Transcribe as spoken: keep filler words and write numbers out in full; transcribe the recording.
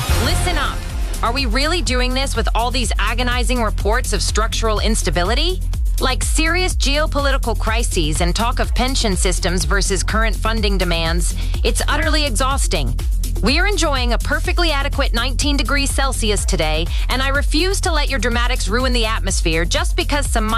Listen up. Are we really doing this with all these agonizing reports of structural instability? Like serious geopolitical crises and talk of pension systems versus current funding demands, it's utterly exhausting. We are enjoying a perfectly adequate nineteen degrees Celsius today, and I refuse to let your dramatics ruin the atmosphere just because some